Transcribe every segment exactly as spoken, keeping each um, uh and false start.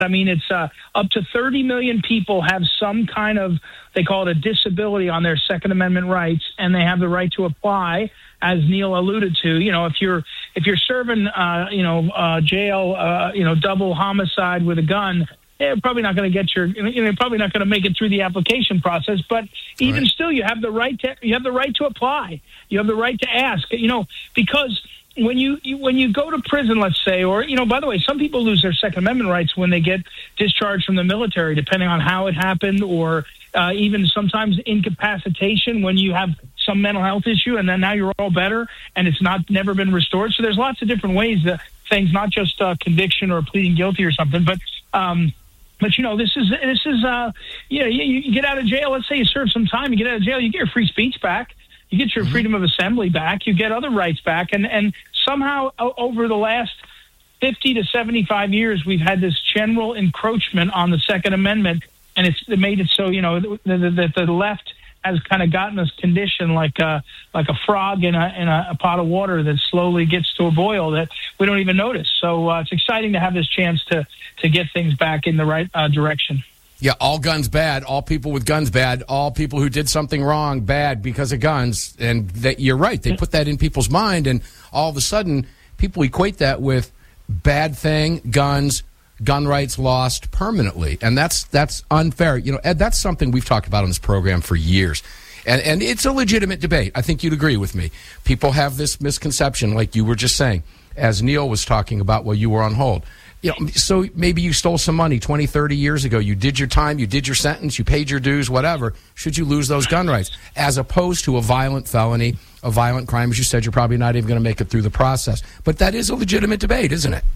I mean, it's uh, up to thirty million people have some kind of, they call it a disability on their Second Amendment rights, and they have the right to apply, as Neil alluded to. You know, if you're if you're serving, uh, you know, uh, jail, uh, you know, double homicide with a gun, you're probably not going to get your, you know, you're probably not going to make it through the application process. But even right. still, you have the right to you have the right to apply. You have the right to ask. You know, because when you, you when you go to prison, let's say, or, you know, by the way, some people lose their Second Amendment rights when they get discharged from the military, depending on how it happened, or uh, even sometimes incapacitation when you have some mental health issue, and then now you're all better, and it's not never been restored. So there's lots of different ways that things, not just uh, conviction or pleading guilty or something, but um, but you know, this is this is uh, yeah, you, you get out of jail. Let's say you serve some time, you get out of jail, you get your free speech back. You get your freedom of assembly back. You get other rights back. And, and somehow o- over the last fifty to seventy-five years, we've had this general encroachment on the Second Amendment. And it's it made it so, you know, that the, the, the left has kind of gotten us conditioned like a, like a frog in, a, in a, a pot of water that slowly gets to a boil that we don't even notice. So uh, it's exciting to have this chance to, to get things back in the right uh, direction. Yeah, all guns bad, all people with guns bad, all people who did something wrong bad because of guns. And that, you're right, they put that in people's mind, and all of a sudden people equate that with bad thing, guns, gun rights lost permanently. And that's that's unfair. You know, Ed, that's something we've talked about on this program for years. And, and it's a legitimate debate. I think you'd agree with me. People have this misconception, like you were just saying, as Neil was talking about while you were on hold. You know, so maybe you stole some money twenty, thirty years ago. You did your time, you did your sentence, you paid your dues, whatever. Should you lose those gun rights? As opposed to a violent felony, a violent crime, as you said, you're probably not even going to make it through the process. But that is a legitimate debate, isn't it?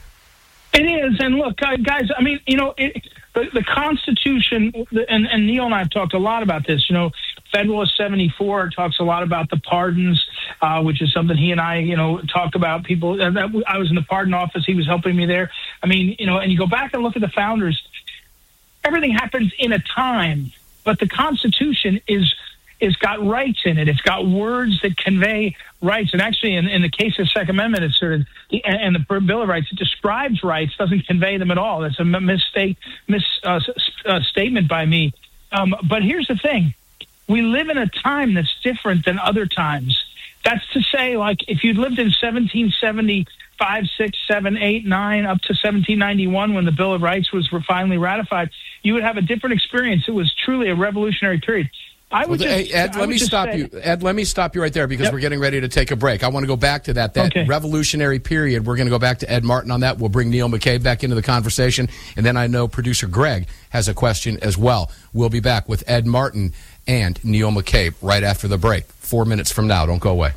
It is. And look, guys, I mean, you know, it, the, the Constitution, and, and Neil and I have talked a lot about this, you know, Federalist seventy-four talks a lot about the pardons, uh, which is something he and I, you know, talk about. People, uh, that, I was in the pardon office. He was helping me there. I mean, you know, and you go back and look at the founders, everything happens in a time, but the Constitution is is got rights in it. It's got words that convey rights. And actually, in, in the case of the Second Amendment, it's sort of, and the Bill of Rights, it describes rights, doesn't convey them at all. That's a mistake, mis uh, uh, statement by me. Um, but here's the thing. We live in a time that's different than other times. That's to say, like, if you'd lived in seventeen seventy-five, six, seven, eight, nine, up to seventeen ninety-one, when the Bill of Rights was finally ratified, you would have a different experience. It was truly a revolutionary period. I would well, just, hey, Ed, I let would me just stop say, you. Ed, let me stop you right there because yep. we're getting ready to take a break. I want to go back to that, that okay. revolutionary period. We're going to go back to Ed Martin on that. We'll bring Neil McCabe back into the conversation. And then I know producer Greg has a question as well. We'll be back with Ed Martin and Neil McCabe right after the break. Four minutes from now. Don't go away.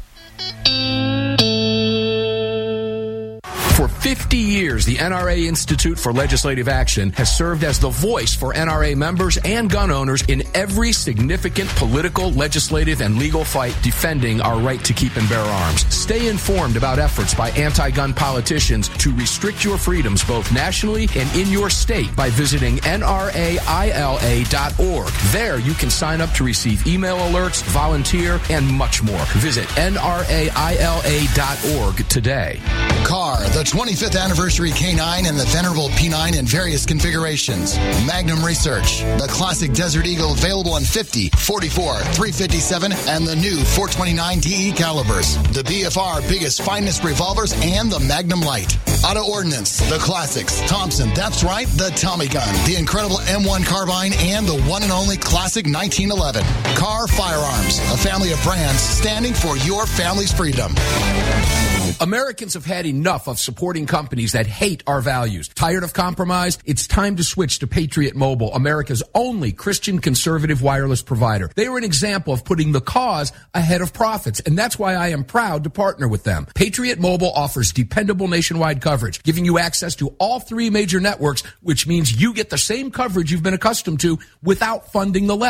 For fifty years, the N R A Institute for Legislative Action has served as the voice for N R A members and gun owners in every significant political, legislative, and legal fight defending our right to keep and bear arms. Stay informed about efforts by anti-gun politicians to restrict your freedoms both nationally and in your state by visiting N R A I L A dot org. There, you can sign up to receive email alerts, volunteer, and much more. Visit N R A I L A dot org today. Car, the twenty-fifth anniversary K nine and the venerable P nine in various configurations. Magnum Research, the classic Desert Eagle available in fifty, forty-four, three fifty-seven, and the new four twenty-nine D E calibers. The B F R biggest, finest revolvers, and the Magnum Light. Auto Ordnance, the classics. Thompson, that's right, the Tommy gun, the incredible M one carbine, and the one and only classic nineteen eleven. Car Firearms, a family of brands standing for your family's freedom. Americans have had enough of supporting companies that hate our values. Tired of compromise? It's time to switch to Patriot Mobile, America's only Christian conservative wireless provider. They are an example of putting the cause ahead of profits, and that's why I am proud to partner with them. Patriot Mobile offers dependable nationwide coverage, giving you access to all three major networks, which means you get the same coverage you've been accustomed to without funding the left.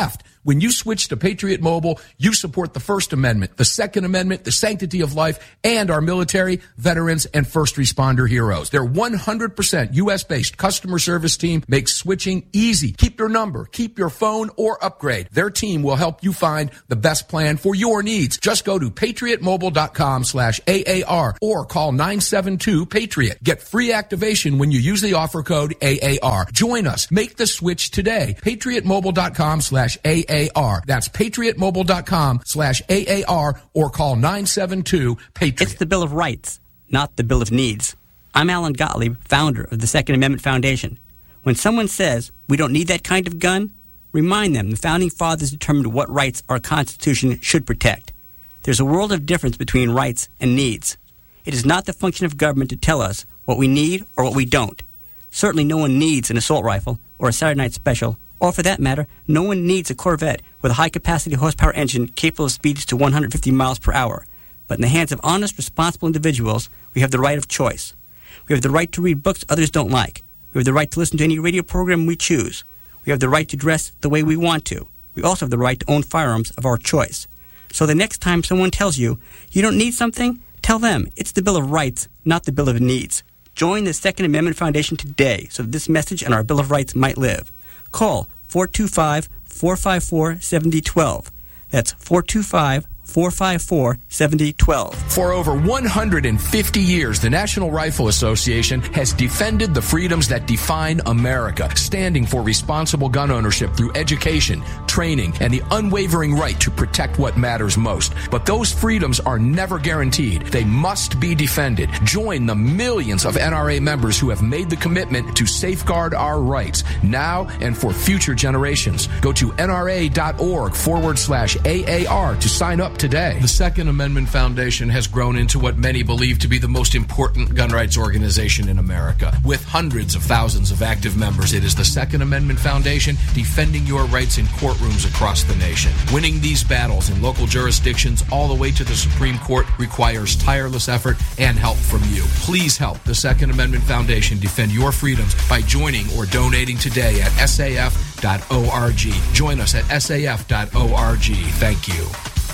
When you switch to Patriot Mobile, you support the First Amendment, the Second Amendment, the sanctity of life, and our military, veterans, and first responder heroes. Their one hundred percent U S-based customer service team makes switching easy. Keep your number, keep your phone, or upgrade. Their team will help you find the best plan for your needs. Just go to patriotmobile.com slash AAR or call nine seven two PATRIOT. Get free activation when you use the offer code A A R. Join us. Make the switch today. patriotmobile.com slash AAR. That's patriotmobile.com slash AAR or call nine seven two PATRIOT. It's the Bill of Rights, not the Bill of Needs. I'm Alan Gottlieb, founder of the Second Amendment Foundation. When someone says we don't need that kind of gun, remind them the Founding Fathers determined what rights our Constitution should protect. There's a world of difference between rights and needs. It is not the function of government to tell us what we need or what we don't. Certainly no one needs an assault rifle or a Saturday Night Special, or for that matter, no one needs a Corvette with a high-capacity horsepower engine capable of speeds to one hundred fifty miles per hour. But in the hands of honest, responsible individuals, we have the right of choice. We have the right to read books others don't like. We have the right to listen to any radio program we choose. We have the right to dress the way we want to. We also have the right to own firearms of our choice. So the next time someone tells you, you don't need something, tell them it's the Bill of Rights, not the Bill of Needs. Join the Second Amendment Foundation today so that this message and our Bill of Rights might live. Call four two five, four five four, seven zero one two. That's four two five, four five four, seven zero one two. For over one hundred fifty years, the National Rifle Association has defended the freedoms that define America, standing for responsible gun ownership through education, training, and the unwavering right to protect what matters most. But those freedoms are never guaranteed. They must be defended. Join the millions of N R A members who have made the commitment to safeguard our rights now and for future generations. Go to nra.org forward slash AAR to sign up today. The Second Amendment Foundation has grown into what many believe to be the most important gun rights organization in America. With hundreds of thousands of active members, it is the Second Amendment Foundation defending your rights in courtrooms across the nation. Winning these battles in local jurisdictions all the way to the Supreme Court requires tireless effort and help from you. Please help the Second Amendment Foundation defend your freedoms by joining or donating today at S A F dot org. Join us at S A F dot org. Thank you.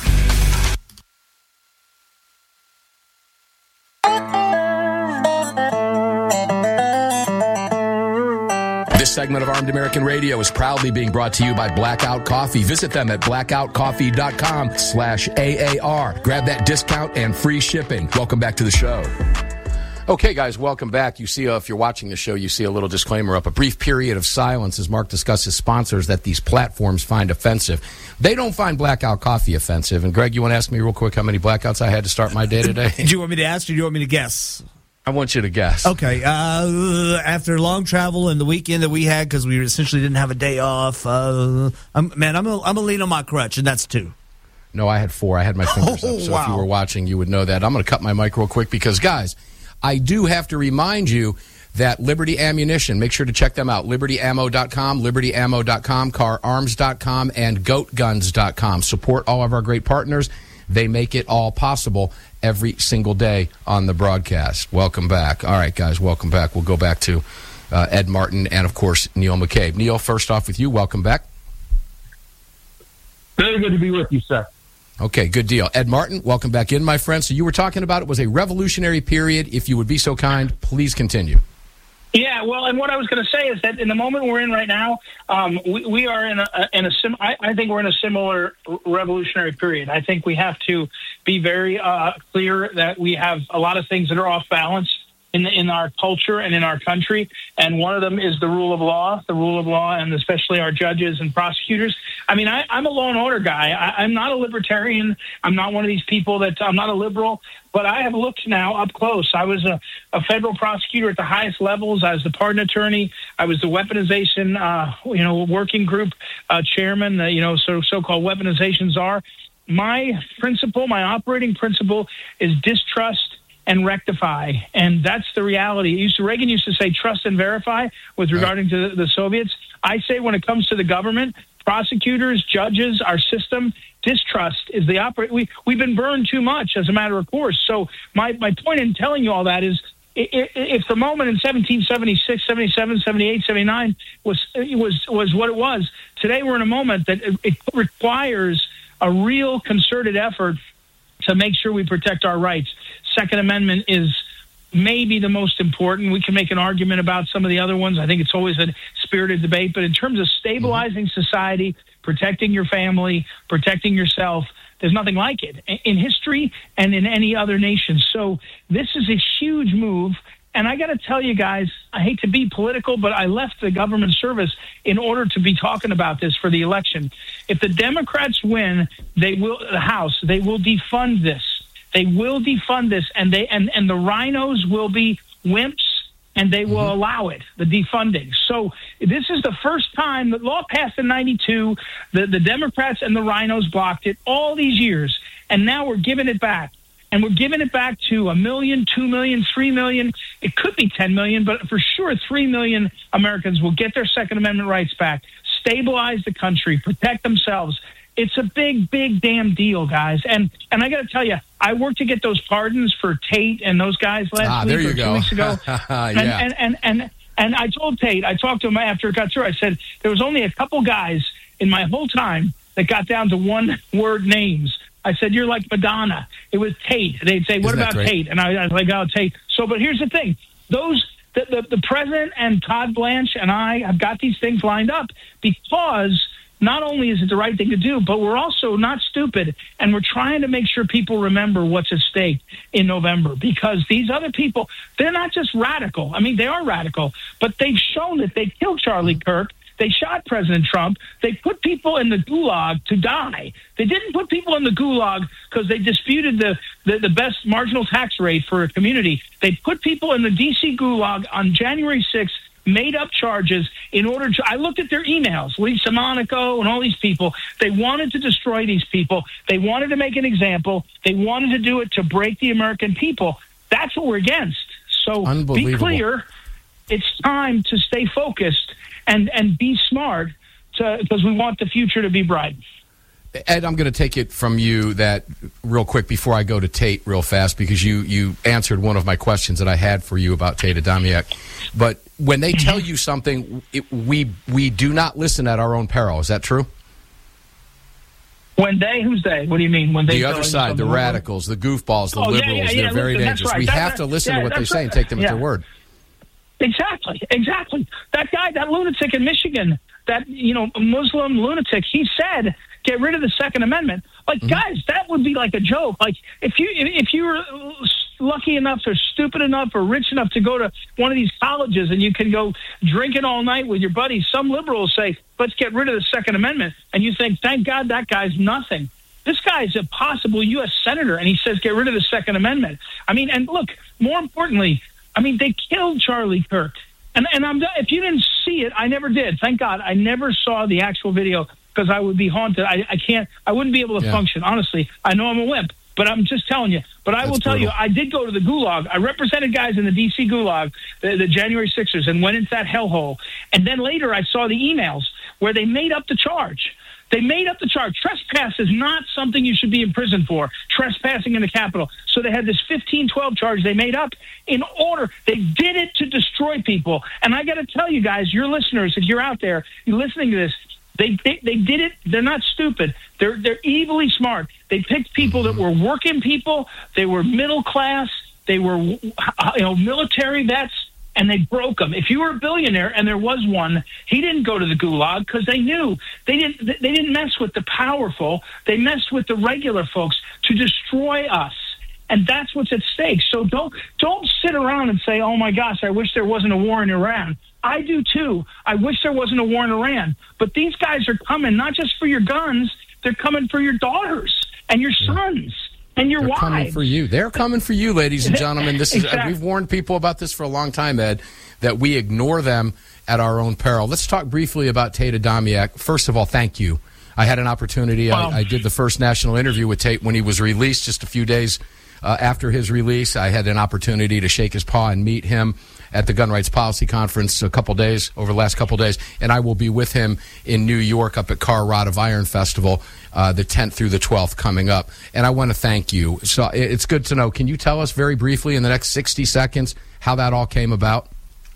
This segment of Armed American Radio is proudly being brought to you by Blackout Coffee. Visit them at blackout coffee dot com slash A A R. Grab that discount and free shipping. Welcome back to the show. Okay, guys, welcome back. You see, uh, if you're watching the show, you see a little disclaimer up. A brief period of silence as Mark discusses sponsors that these platforms find offensive. They don't find Blackout Coffee offensive. And, Greg, you want to ask me real quick how many blackouts I had to start my day today? Do you want me to ask or do you want me to guess? I want you to guess. Okay. Uh, after long travel and the weekend that we had, because we essentially didn't have a day off, uh, I'm, man, I'm a, I'm a lean on my crutch, and that's two. No, I had four. I had my fingers oh, up. So wow. if you were watching, you would know that. I'm going to cut my mic real quick because, guys, I do have to remind you that Liberty Ammunition, make sure to check them out, liberty ammo dot com, liberty ammo dot com, car arms dot com, and goat guns dot com. Support all of our great partners. They make it all possible every single day on the broadcast. Welcome back. All right, guys, welcome back. We'll go back to uh, Ed Martin and, of course, Neil McCabe. Neil, first off with you, welcome back. Very good to be with you, sir. Okay, good deal. Ed Martin, welcome back in, my friend. So you were talking about it was a revolutionary period. If you would be so kind, please continue. Yeah, well, and what I was going to say is that in the moment we're in right now, um, we, we are in a, in a sim. I, I think we're in a similar revolutionary period. I think we have to be very uh, clear that we have a lot of things that are off balance in the, in our culture and in our country, and one of them is the rule of law, the rule of law, and especially our judges and prosecutors. I mean, I, I'm a law and order guy. I, I'm not a libertarian. I'm not one of these people that I'm not a liberal, but I have looked now up close. I was a, a federal prosecutor at the highest levels. I was the pardon attorney. I was the weaponization, uh, you know, working group uh, chairman. Uh, you know, so so-called weaponization czar. My principle, my operating principle, is distrust and rectify, and that's the reality. It used to, Reagan used to say trust and verify with regarding to the, the Soviets. I say when it comes to the government, prosecutors, judges, our system, distrust is the operate. We we've been burned too much as a matter of course. So my my point in telling you all that is if the moment in seventeen seventy-six, seventy-seven, seventy-eight, seventy-nine was was was what it was, today we're in a moment that it requires a real concerted effort to make sure we protect our rights. Second Amendment is maybe the most important. We can make an argument about some of the other ones. I think it's always a spirited debate. But in terms of stabilizing mm-hmm. society, protecting your family, protecting yourself, there's nothing like it in history and in any other nation. So this is a huge move. And I got to tell you guys, I hate to be political, but I left the government service in order to be talking about this for the election. If the Democrats win, they will the House, they will defund this. They will defund this, and they and, and the rhinos will be wimps, and they will mm-hmm. allow it, the defunding. So this is the first time the law passed in ninety-two. The, the Democrats and the rhinos blocked it all these years, and now we're giving it back. And we're giving it back to a million, two million, three million. It could be ten million, but for sure three million Americans will get their Second Amendment rights back, stabilize the country, protect themselves. It's a big, big damn deal, guys. And and I got to tell you, I worked to get those pardons for Tate and those guys last ah, week there you or two go. weeks ago. yeah. and, and, and, and, and I told Tate, I talked to him after it got through, I said, there was only a couple guys in my whole time that got down to one-word names. I said, you're like Madonna. It was Tate. They'd say, what Isn't about Tate? And I, I was like, oh, Tate. So, but here's the thing. Those, the, the, the president and Todd Blanche and I have got these things lined up because not only is it the right thing to do, but we're also not stupid, and we're trying to make sure people remember what's at stake in November, because these other people, they're not just radical. I mean, they are radical, but they've shown that they killed Charlie Kirk. They shot President Trump. They put people in the gulag to die. They didn't put people in the gulag because they disputed the, the, the best marginal tax rate for a community. They put people in the D C gulag on January sixth, made up charges in order to, I looked at their emails, Lisa Monaco and all these people. They wanted to destroy these people. They wanted to make an example. They wanted to do it to break the American people. That's what we're against. So be clear. It's time to stay focused and, and be smart because we want the future to be bright. Ed, I'm going to take it from you that real quick before I go to Tate real fast, because you, you answered one of my questions that I had for you about Tate Adamiak. But when they tell you something, it, we we do not listen at our own peril. Is that true? When they? Who's they? What do you mean? When they? The other side, the radicals, the goofballs, the oh, liberals, yeah, yeah, yeah, they're very listen, dangerous. Right. We that, have that, to listen yeah, to what they say right. and take them yeah. at their word. Exactly, exactly. That guy, that lunatic in Michigan, that, you know, Muslim lunatic, he said, get rid of the Second Amendment. Like, mm-hmm. guys, that would be like a joke. Like, if you if you were lucky enough or stupid enough or rich enough to go to one of these colleges and you can go drinking all night with your buddies, some liberals say, let's get rid of the Second Amendment. And you think, thank God that guy's nothing. This guy's a possible U S senator, and he says, get rid of the Second Amendment. I mean, and look, more importantly, I mean, they killed Charlie Kirk. And and I'm if you didn't see it, I never did. Thank God. I never saw the actual video because I would be haunted. I, I can't, I wouldn't be able to yeah. function. Honestly, I know I'm a wimp, but I'm just telling you. But I That's will tell brutal. you, I did go to the gulag. I represented guys in the D C gulag, the, the January sixers, and went into that hellhole. And then later I saw the emails where they made up the charge. They made up the charge. Trespass is not something you should be in prison for, trespassing in the Capitol. So they had this fifteen twelve charge they made up in order. They did it to destroy people. And I got to tell you guys, your listeners, if you're out there, you're listening to this, they, they they did it. They're not stupid. They're they're evilly smart. They picked people that were working people. They were middle class. They were, you know, military vets. And they broke them. If you were a billionaire, and there was one, he didn't go to the gulag because they knew they didn't. They didn't mess with the powerful. They messed with the regular folks to destroy us, and that's what's at stake. So don't don't sit around and say, "Oh my gosh, I wish there wasn't a war in Iran." I do too. I wish there wasn't a war in Iran. But these guys are coming not just for your guns; they're coming for your daughters and your sons. And your They're wives. coming for you. They're coming for you, ladies and gentlemen. This is exactly. We've warned people about this for a long time, Ed, that we ignore them at our own peril. Let's talk briefly about Tate Adamiak. First of all, thank you. I had an opportunity. Wow. I, I did the first national interview with Tate when he was released just a few days uh, after his release. I had an opportunity to shake his paw and meet him. at the Gun Rights Policy Conference a couple days, over the last couple days, and I will be with him in New York up at Car Rod of Iron Festival, uh, the tenth through the twelfth coming up. And I want to thank you. So it's good to know. Can you tell us very briefly in the next sixty seconds how that all came about?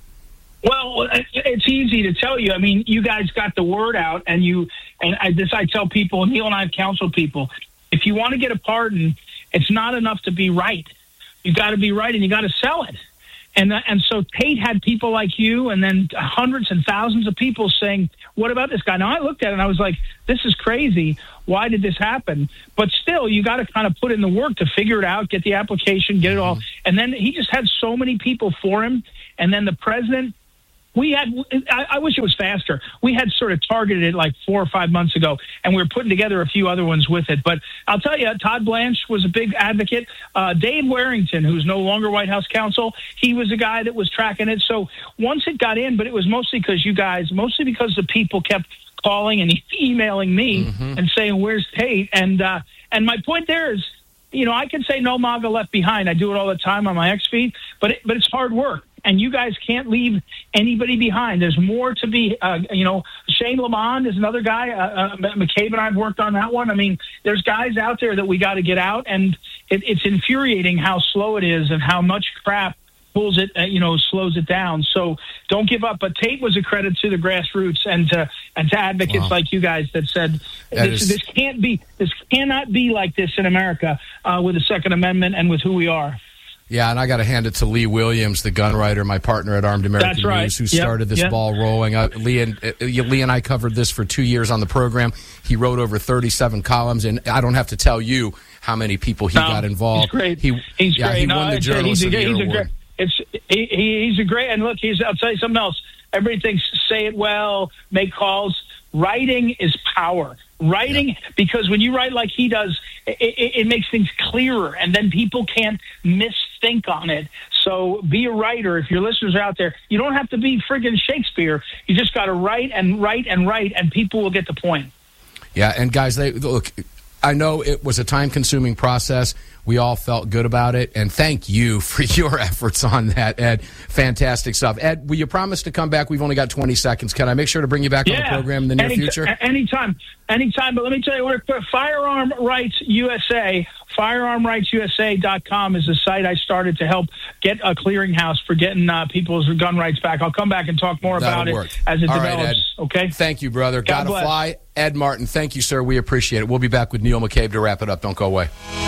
Well, it's easy to tell you. I mean, you guys got the word out, and you and I, this I tell people, Neil and I have counseled people, if you want to get a pardon, it's not enough to be right. You got to be right, and you got to sell it. And and so Tate had people like you, and then hundreds and thousands of people saying, "What about this guy?" Now I looked at it and I was like, "This is crazy. Why did this happen?" But still, you got to kind of put in the work to figure it out, get the application, get it all. And then he just had so many people for him, and then the president. We had, I, I wish it was faster. We had sort of targeted it like four or five months ago, and we were putting together a few other ones with it. But I'll tell you, Todd Blanche was a big advocate. Uh, Dave Warrington, who's no longer White House counsel, he was a guy that was tracking it. So once it got in, but it was mostly because you guys, mostly because the people kept calling and emailing me mm-hmm. and saying, "Where's Tate?" And, uh, and my point there is, you know, I can say no MAGA left behind. I do it all the time on my X feed, but it, but it's hard work. And you guys can't leave anybody behind. There's more to be, uh, you know, Shane Lamond is another guy. Uh, uh, McCabe and I have worked on that one. I mean, there's guys out there that we got to get out, and it, it's infuriating how slow it is and how much crap pulls it, uh, you know, slows it down. So don't give up. But Tate was a credit to the grassroots and to, and to advocates wow. like you guys that said that this, is... this can't be, this cannot be like this in America uh, with the Second Amendment and with who we are. Yeah, and I got to hand it to Lee Williams, the gun writer, my partner at Armed American That's right. News, who yep. started this yep. ball rolling. Uh, Lee, and, uh, Lee and I covered this for two years on the program. He wrote over thirty-seven columns, and I don't have to tell you how many people he no, got involved. He's great. He, he's yeah, great. He no, won the Journalist a, of the Year he's a award. Great, it's, he, he, he's a great, and look, he's, I'll tell you something else. Everybody thinks say it well, make calls. Writing is power. Writing, yeah. because when you write like he does, it, it, it makes things clearer, and then people can't misthink on it. So be a writer. If your listeners are out there, you don't have to be friggin' Shakespeare. You just got to write and write and write, and people will get the point. Yeah, and guys, they look. I know it was a time-consuming process. We all felt good about it, and thank you for your efforts on that, Ed. Fantastic stuff. Ed, will you promise to come back? We've only got twenty seconds. Can I make sure to bring you back yeah, on the program in the near any, future? Anytime. Anytime. But let me tell you, what Firearm Rights U S A, firearm rights u s a dot com is the site I started to help get a clearinghouse for getting uh, people's gun rights back. I'll come back and talk more That'll about work. it as it all develops. Right, Ed. Okay? Thank you, brother. God Gotta bless. fly. Ed Martin, thank you, sir. We appreciate it. We'll be back with Neil McCabe to wrap it up. Don't go away.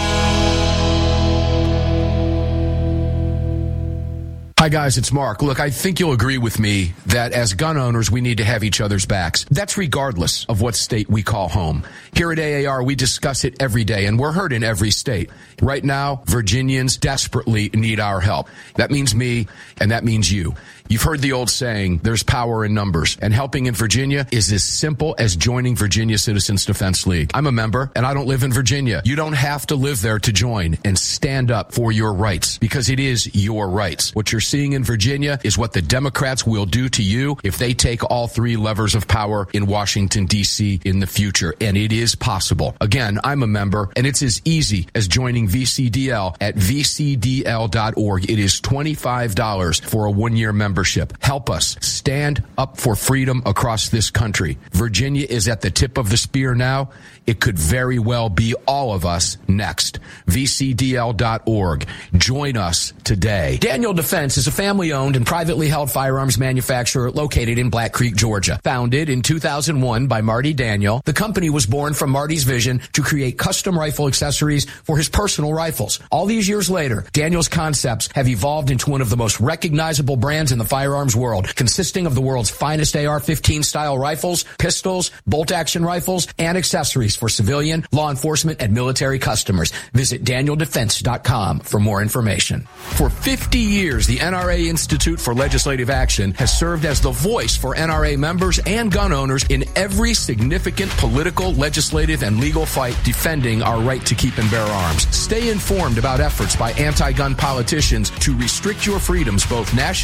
Hi, guys, it's Mark. Look, I think you'll agree with me that as gun owners, we need to have each other's backs. That's regardless of what state we call home. Here at A A R, we discuss it every day, and we're heard in every state. Right now, Virginians desperately need our help. That means me, and that means you. You've heard the old saying, there's power in numbers, and helping in Virginia is as simple as joining Virginia Citizens Defense League. I'm a member, and I don't live in Virginia. You don't have to live there to join and stand up for your rights, because it is your rights. What you're seeing in Virginia is what the Democrats will do to you if they take all three levers of power in Washington, D C in the future, and it is possible. Again, I'm a member, and it's as easy as joining V C D L at v c d l dot org. It is twenty-five dollars for a one-year membership. Help us stand up for freedom across this country. Virginia is at the tip of the spear now. It could very well be all of us next. v c d l dot org. Join us today. Daniel Defense is a family-owned and privately held firearms manufacturer located in Black Creek, Georgia. Founded in two thousand one by Marty Daniel, the company was born from Marty's vision to create custom rifle accessories for his personal rifles. All these years later, Daniel's concepts have evolved into one of the most recognizable brands in the firearms world, consisting of the world's finest A R fifteen style rifles, pistols, bolt-action rifles, and accessories for civilian, law enforcement, and military customers. Visit daniel defense dot com for more information. For fifty years, the N R A Institute for Legislative Action has served as the voice for N R A members and gun owners in every significant political, legislative, and legal fight defending our right to keep and bear arms. Stay informed about efforts by anti-gun politicians to restrict your freedoms both nationally and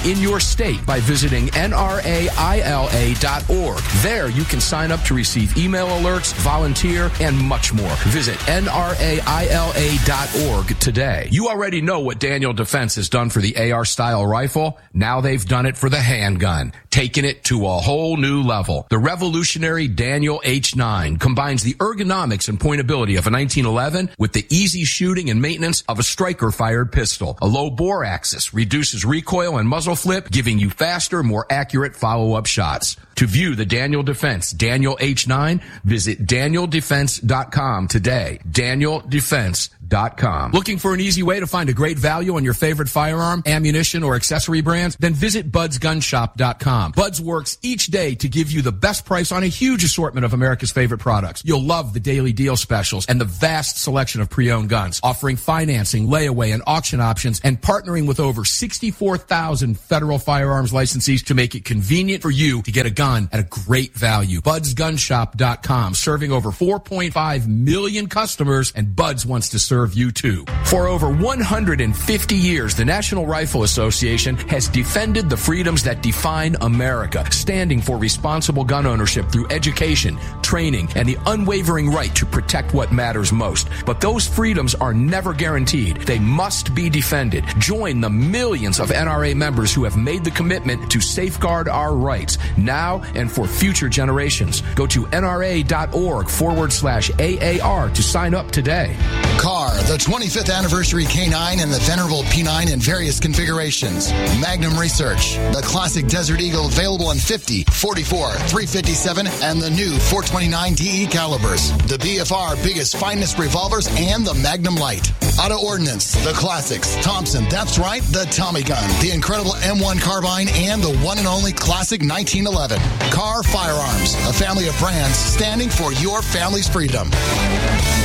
in your state by visiting N R A I L A dot org. There you can sign up to receive email alerts, volunteer, and much more. Visit N R A I L A dot org today. You already know what Daniel Defense has done for the A R-style rifle. Now they've done it for the handgun, taking it to a whole new level. The revolutionary Daniel H nine combines the ergonomics and pointability of a nineteen eleven with the easy shooting and maintenance of a striker-fired pistol. A low bore axis reduces recoil and muzzle flip, giving you faster, more accurate follow-up shots. To view the Daniel Defense Daniel H nine, visit daniel defense dot com today. daniel defense dot com. Looking for an easy way to find a great value on your favorite firearm, ammunition, or accessory brands? Then visit buds gun shop dot com. Buds works each day to give you the best price on a huge assortment of America's favorite products. You'll love the daily deal specials and the vast selection of pre-owned guns, offering financing, layaway, and auction options, and partnering with over sixty-four thousand federal firearms licensees to make it convenient for you to get a gun at a great value. buds gun shop dot com, serving over four point five million customers, and Buds wants to serve you too. For over one hundred fifty years, the National Rifle Association has defended the freedoms that define America, standing for responsible gun ownership through education, training, and the unwavering right to protect what matters most. But those freedoms are never guaranteed. They must be defended. Join the millions of N R A members who have made the commitment to safeguard our rights now and for future generations. Go to N R A dot org forward slash A A R to sign up today. Car, the twenty-fifth anniversary K nine and the venerable P nine in various configurations. Magnum Research, the classic Desert Eagle available in fifty, forty-four, three fifty-seven, and the new four twenty-nine D E calibers. The B F R biggest, finest revolvers and the Magnum Light. Auto Ordnance, the classics. Thompson, that's right, the Tommy gun, the incredible M one carbine, and the one and only classic nineteen eleven. Car Firearms, a family of brands standing for your family's freedom.